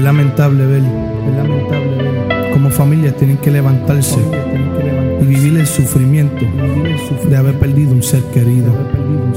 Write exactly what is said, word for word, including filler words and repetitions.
lamentable ver, es lamentable ver cómo familias tienen que levantarse y vivir el sufrimiento de haber perdido un ser querido.